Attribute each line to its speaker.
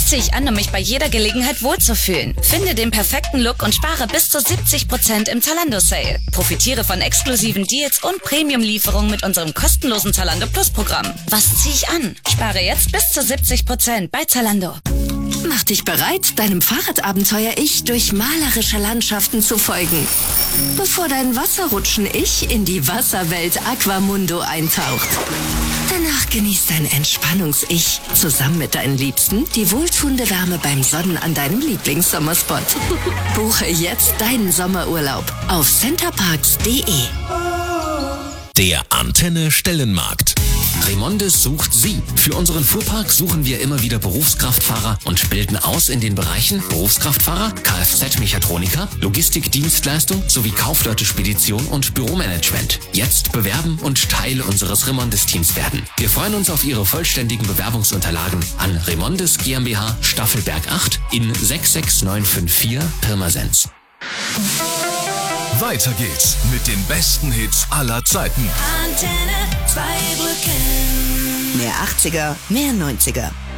Speaker 1: ziehe ich an, um mich bei jeder Gelegenheit wohlzufühlen? Finde den perfekten Look und spare bis zu 70% im Zalando-Sale. Profitiere von exklusiven Deals und Premium-Lieferungen mit unserem kostenlosen Zalando Plus-Programm. Was ziehe ich an? Spare jetzt bis zu 70% bei Zalando.
Speaker 2: Mach dich bereit, deinem Fahrradabenteuer-Ich durch malerische Landschaften zu folgen, bevor dein Wasserrutschen-Ich in die Wasserwelt Aquamundo eintaucht. Danach genießt dein Entspannungs-Ich zusammen mit deinen Liebsten die wohltuende Wärme beim Sonnen an deinem Lieblingssommerspot. Buche jetzt deinen Sommerurlaub auf centerparks.de.
Speaker 3: Der Antenne Stellenmarkt. Remondes sucht Sie. Für unseren Fuhrpark suchen wir immer wieder Berufskraftfahrer und bilden aus in den Bereichen Berufskraftfahrer, Kfz-Mechatroniker, Logistikdienstleistung sowie Kaufleute, Spedition und Büromanagement. Jetzt bewerben und Teil unseres Remondes-Teams werden. Wir freuen uns auf Ihre vollständigen Bewerbungsunterlagen an Remondes GmbH Staffelberg 8 in 66954 Pirmasens.
Speaker 4: Weiter geht's mit den besten Hits aller Zeiten.
Speaker 2: Antenne 2 Brücken. Mehr 80er, mehr 90er.